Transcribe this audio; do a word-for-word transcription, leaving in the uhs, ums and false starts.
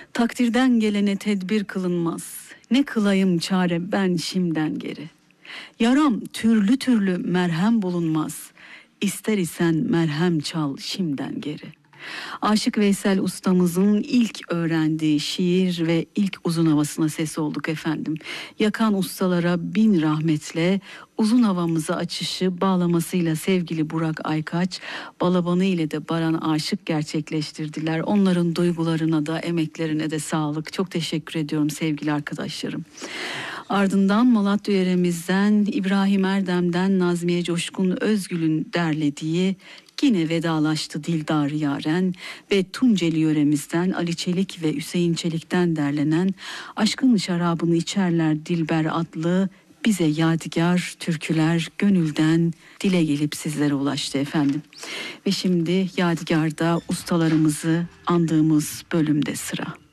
Takdirden gelene tedbir kılınmaz. Ne kılayım çare ben şimdiden geri. Yaram türlü türlü merhem bulunmaz. İster isen merhem çal şimdiden geri. Aşık Veysel ustamızın ilk öğrendiği şiir ve ilk uzun havasına ses olduk efendim. Yakan ustalara bin rahmetle uzun havamızı açışı bağlamasıyla sevgili Burak Aykaç, balabanı ile de Baran Aşık gerçekleştirdiler. Onların duygularına da emeklerine de sağlık. Çok teşekkür ediyorum sevgili arkadaşlarım. Ardından Malatya yöremizden İbrahim Erdem'den Nazmiye Coşkun Özgül'ün derlediği Yine vedalaştı Dildar Yaren ve Tunceli yöremizden Ali Çelik ve Hüseyin Çelik'ten derlenen Aşkın Şarabını İçerler Dilber adlı bize yadigar türküler gönülden dile gelip sizlere ulaştı efendim. Ve şimdi yadigarda ustalarımızı andığımız bölümde sıra.